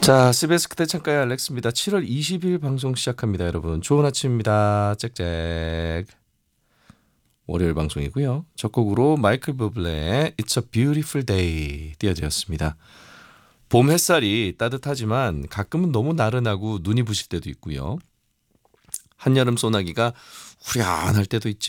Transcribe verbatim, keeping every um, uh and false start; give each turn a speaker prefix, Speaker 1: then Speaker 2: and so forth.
Speaker 1: 자, 씨비에스 그대 창가의 알렉스입니다. 칠월 이십일 방송 시작합니다, 여러분. 좋은 아침입니다. 짹짹. 월요일 방송이고요. 첫 곡으로 마이클 부블레의 It's a Beautiful Day 띄워드렸습니다. 봄 햇살이 따뜻하지만 가끔은 너무 나른하고 눈이 부실 때도 있고요. 한여름 소나기가 후련할 때도 있죠.